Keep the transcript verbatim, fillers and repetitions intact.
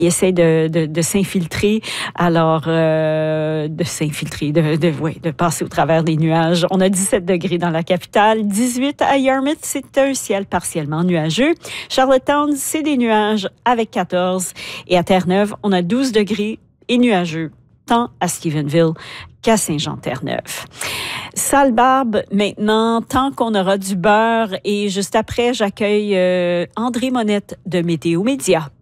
il essaie de, de, de s'infiltrer, alors euh, de s'infiltrer, de, de, ouais, de passer au travers des nuages. On a dix-sept degrés dans la capitale, dix-huit à Yarmouth, c'est un ciel partiellement nuageux. Charlottetown, c'est des nuages avec quatorze. Et à Terre-Neuve, on a douze degrés et nuageux, tant à Stephenville qu'à Saint-Jean-Terre-Neuve. Sale barbe, maintenant, tant qu'on aura du beurre. Et juste après, j'accueille euh, André Monette de Météo Média.